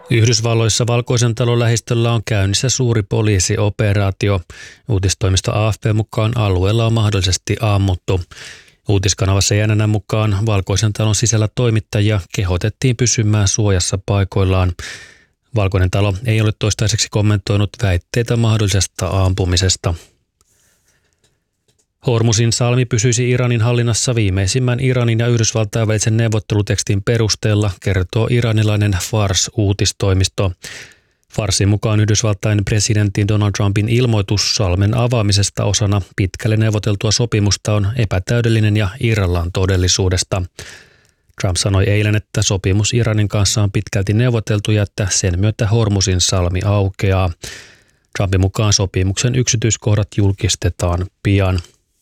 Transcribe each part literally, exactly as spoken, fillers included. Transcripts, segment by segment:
Yhdysvalloissa Valkoisen talon lähistöllä on käynnissä suuri poliisioperaatio. Uutistoimisto A F P mukaan alueella on mahdollisesti ammuttu. Uutiskanavassa C N N:n mukaan Valkoisen talon sisällä toimittajia kehotettiin pysymään suojassa paikoillaan. Valkoinen talo ei ole toistaiseksi kommentoinut väitteitä mahdollisesta ampumisesta. Hormuzin salmi pysyisi Iranin hallinnassa viimeisimmän Iranin ja Yhdysvaltain välisen neuvottelutekstin perusteella, kertoo iranilainen Fars-uutistoimisto. Farsin mukaan Yhdysvaltain presidentin Donald Trumpin ilmoitus salmen avaamisesta osana pitkälle neuvoteltua sopimusta on epätäydellinen ja irrallaan todellisuudesta. Trump sanoi eilen, että sopimus Iranin kanssa on pitkälti neuvoteltu ja että sen myötä Hormuzin salmi aukeaa. Trumpin mukaan sopimuksen yksityiskohdat julkistetaan pian.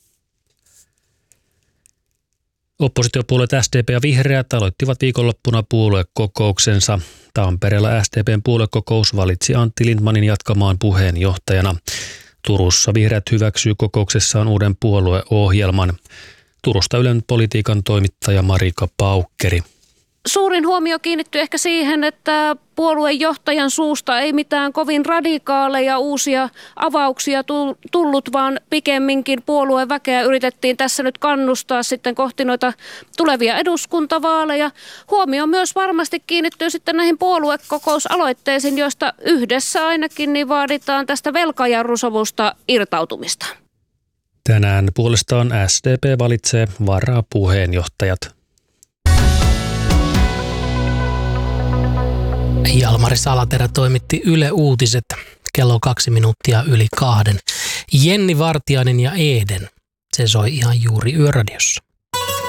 Oppositiopuolueet S D P ja Vihreät aloittivat viikonloppuna puoluekokouksensa. Tampereella S D P:n puoluekokous valitsi Antti Lindtmanin jatkamaan puheenjohtajana. Turussa Vihreät hyväksyy kokouksessaan uuden puolueohjelman. Turusta Ylen politiikan toimittaja Marika Paukkeri. Suurin huomio kiinnittyy ehkä siihen, että puoluejohtajan suusta ei mitään kovin radikaaleja uusia avauksia tullut, vaan pikemminkin puolueväkeä yritettiin tässä nyt kannustaa sitten kohti noita tulevia eduskuntavaaleja. Huomio myös varmasti kiinnittyy sitten näihin puoluekokousaloitteisiin, joista yhdessä ainakin niin vaaditaan tästä velkajarrusovusta irtautumista. Tänään puolestaan S D P valitsee varapuheenjohtajat. Jalmari Salaterä toimitti Yle Uutiset kello kaksi minuuttia yli kahden. Jenni Vartiainen ja Eden, se soi ihan juuri Yöradiossa.